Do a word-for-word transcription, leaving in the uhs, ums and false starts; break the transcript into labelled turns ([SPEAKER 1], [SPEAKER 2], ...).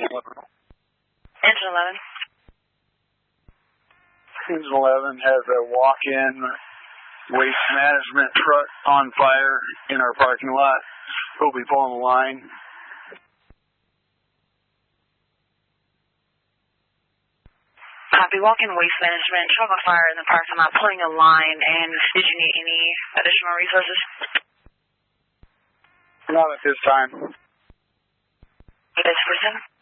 [SPEAKER 1] Engine eleven.
[SPEAKER 2] Engine eleven has a walk-in waste management truck on fire in our parking lot. We'll be pulling the line.
[SPEAKER 1] Copy. Walk-in waste management, truck on fire in the parking lot, pulling a line, and did you need any additional resources?
[SPEAKER 2] Not at this time.
[SPEAKER 1] This person?